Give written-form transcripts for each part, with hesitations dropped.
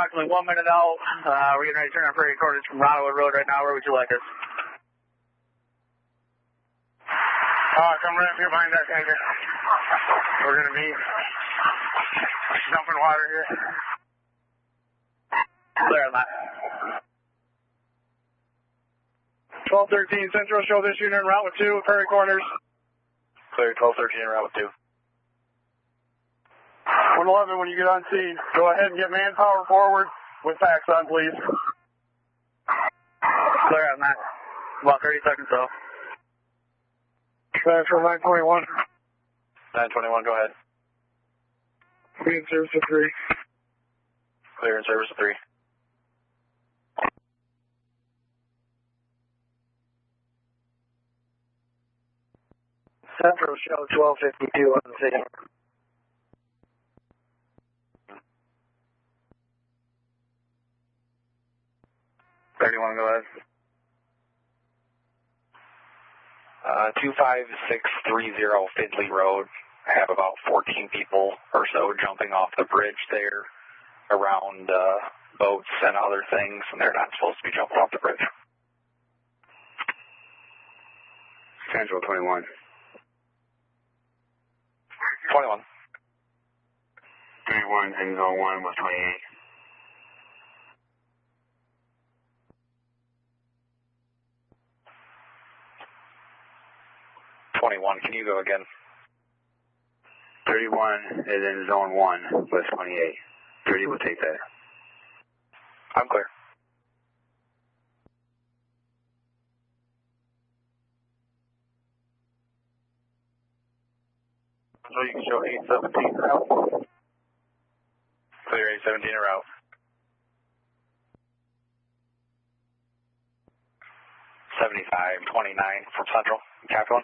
approximately 1 minute out. We're getting ready to turn on Prairie Corners from Rodwood Road right now. Where would you like us? Come right up here behind that tanker. We're going to be dumping water here. Clear on that. 1213 Central, show this unit en route with 2, Prairie Corners. Clear 1213 en route with 2. 111, when you get on scene, go ahead and get manpower forward with packs on, please. Clear on that. About 30 seconds though. Transfer 921. 921, go ahead. Be in service of 3. Clear in service of 3. Central, show 1252 on the scene. Go ahead. 25630 Findlay Road. I have about 14 people or so jumping off the bridge there around boats and other things, and they're not supposed to be jumping off the bridge. Central 21. 21. 31 in zone 1 with 28. 21, can you go again? 31 is in zone 1 with 28. 30 will take that. I'm clear. So you can show 817 route. Clear 817 en route. 7529 from Central, Capital.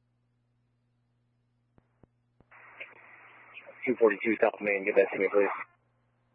242 South Main, get that to me, please.